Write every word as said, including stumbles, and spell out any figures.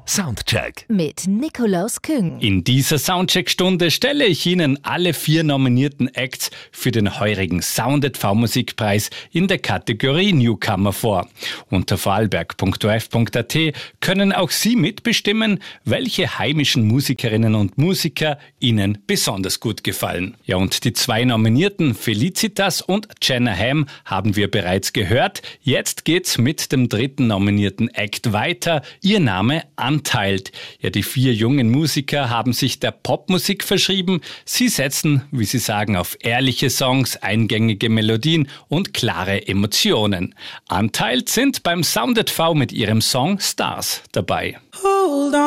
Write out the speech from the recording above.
Soundcheck mit Nikolaus Küng. In dieser Soundcheck-Stunde stelle ich Ihnen alle vier nominierten Acts für den heurigen Sound.V-Musikpreis in der Kategorie Newcomer vor. Unter vorarlberg punkt o r f punkt a t können auch Sie mitbestimmen, welche heimischen Musikerinnen und Musiker Ihnen besonders gut gefallen. Ja, und die zwei Nominierten Felicitas und Jenna Hamm haben wir bereits gehört. Jetzt geht's mit dem dritten nominierten Act weiter. Ihr Name Anteilt. Ja, die vier jungen Musiker haben sich der Popmusik verschrieben. Sie setzen, wie sie sagen, auf ehrliche Songs, eingängige Melodien und klare Emotionen. Anteilt sind beim Sound.V mit ihrem Song Stars dabei. Hold on.